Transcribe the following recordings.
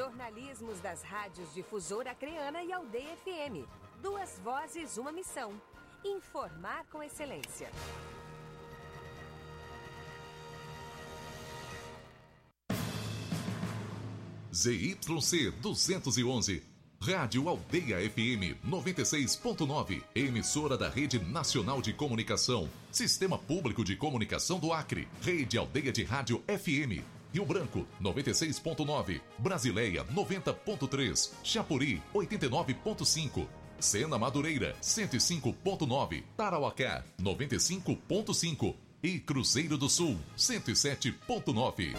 Jornalismos das rádios Difusora Acreana e Aldeia FM. 2 vozes, uma missão. Informar com excelência. ZYC 211. Rádio Aldeia FM 96.9. Emissora da Rede Nacional de Comunicação. Sistema Público de Comunicação do Acre. Rede Aldeia de Rádio FM. Rio Branco, 96.9. Brasileia, 90.3. Chapuri, 89.5. Sena Madureira, 105.9. Tarauacá, 95.5. E Cruzeiro do Sul, 107.9.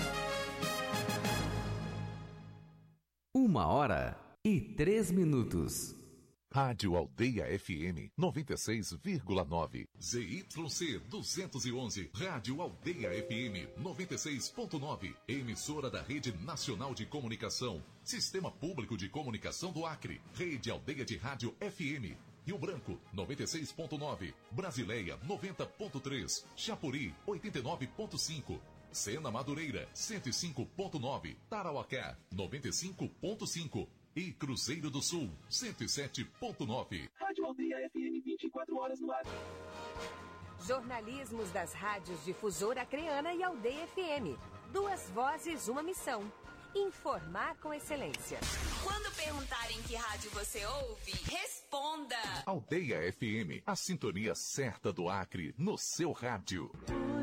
1h03. Rádio Aldeia FM 96,9. ZYC 211. Rádio Aldeia FM 96.9. Emissora da Rede Nacional de Comunicação. Sistema Público de Comunicação do Acre. Rede Aldeia de Rádio FM. Rio Branco, 96.9. Brasileia, 90.3. Chapuri, 89.5. Sena Madureira, 105.9. Tarauacá, 95.5. E Cruzeiro do Sul, 107.9. Rádio Aldeia FM, 24 horas no ar. Jornalismos das rádios Difusora Acreana e Aldeia FM. 2 vozes, uma missão. Informar com excelência. Quando perguntarem que rádio você ouve, responda. Aldeia FM, a sintonia certa do Acre no seu rádio.